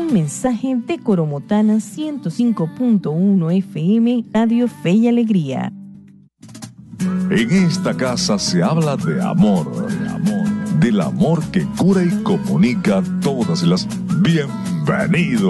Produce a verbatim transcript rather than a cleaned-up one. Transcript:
Un mensaje de Coromotana ciento cinco punto uno F M, Radio Fe y Alegría. En esta casa se habla de amor, de amor, del amor que cura y comunica todas las. Bienvenidos.